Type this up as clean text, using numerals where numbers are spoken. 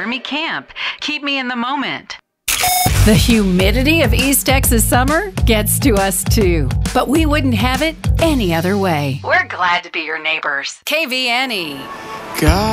Jeremy Camp. Keep me in the moment. The humidity of East Texas summer gets to us too, but we wouldn't have it any other way. We're glad to be your neighbors. KVNE. God.